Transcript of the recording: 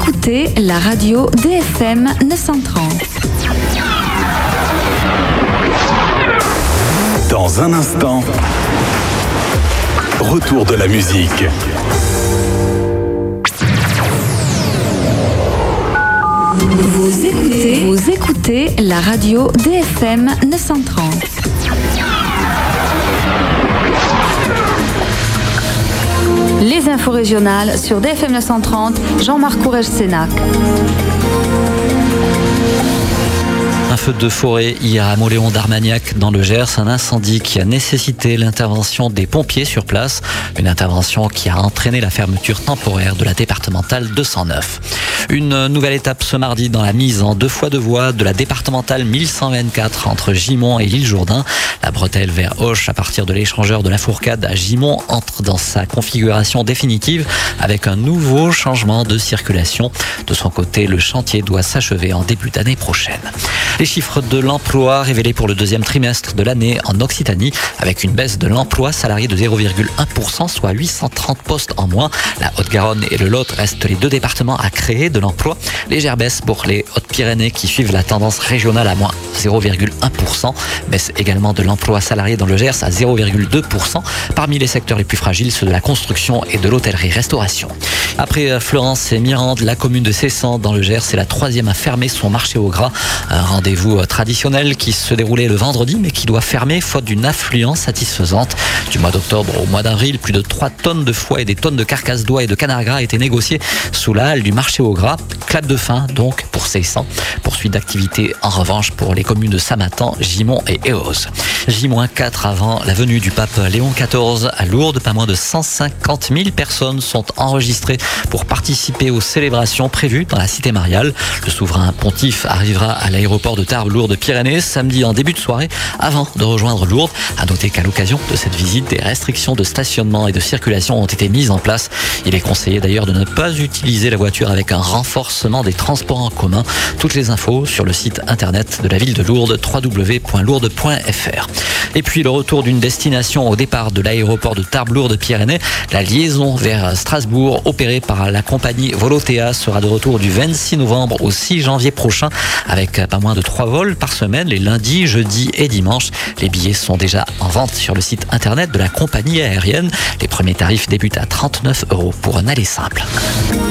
écoutez la radio DFM 930. Dans un instant, retour de la musique. Vous écoutez la radio DFM 930. Les infos régionales sur DFM 930, Jean-Marc Courrèges-Sénac. Un feu de forêt hier à Mauléon d'Armagnac dans le Gers, un incendie qui a nécessité l'intervention des pompiers sur place, une intervention qui a entraîné la fermeture temporaire de la départementale 209. Une nouvelle étape ce mardi dans la mise en 2x2 voies de la départementale 1124 entre Gimont et l'Île-Jourdain. La bretelle vers Auch à partir de l'échangeur de la Fourcade à Gimont entre dans sa configuration définitive avec un nouveau changement de circulation. De son côté, le chantier doit s'achever en début d'année prochaine. Les chiffres de l'emploi révélés pour le deuxième trimestre de l'année en Occitanie avec une baisse de l'emploi salarié de 0,1%, soit 830 postes en moins. La Haute-Garonne et le Lot restent les deux départements à créer de l'emploi. Légère baisse pour les Hautes-Pyrénées qui suivent la tendance régionale à moins 0,1%. Baisse également de l'emploi salarié dans le Gers à 0,2%. Parmi les secteurs les plus fragiles, ceux de la construction et de l'hôtellerie-restauration. Après Florence et Mirande, la commune de Cessan dans le Gers est la troisième à fermer son marché au gras. Un rendez-vous traditionnel qui se déroulait le vendredi mais qui doit fermer faute d'une affluence satisfaisante. Du mois d'octobre au mois d'avril, plus de 3 tonnes de foie et des tonnes de carcasses d'oie et de canard gras étaient négociées sous la halle du marché au gras. Clap de fin donc pour Cessan. Poursuite d'activité en revanche pour les communes de Samatan, Gimont et Eauze. J-4 avant la venue du pape Léon XIV à Lourdes, pas moins de 150 000 personnes sont enregistrées pour participer aux célébrations prévues dans la cité mariale. Le souverain pontife arrivera à l'aéroport de Tarbes-Lourdes-Pyrénées samedi en début de soirée avant de rejoindre Lourdes. À noter qu'à l'occasion de cette visite, des restrictions de stationnement et de circulation ont été mises en place. Il est conseillé d'ailleurs de ne pas utiliser la voiture avec un renforcement des transports en commun. Toutes les infos sur le site internet de la ville de Lourdes, www.lourdes.fr. Et puis le retour d'une destination au départ de l'aéroport de Tarbes-Lourdes-Pyrénées. La liaison vers Strasbourg opérée par la compagnie Volotea sera de retour du 26 novembre au 6 janvier prochain avec pas moins de 3 vols par semaine les lundis, jeudis et dimanches. Les billets sont déjà en vente sur le site internet de la compagnie aérienne. Les premiers tarifs débutent à 39 € pour un aller simple.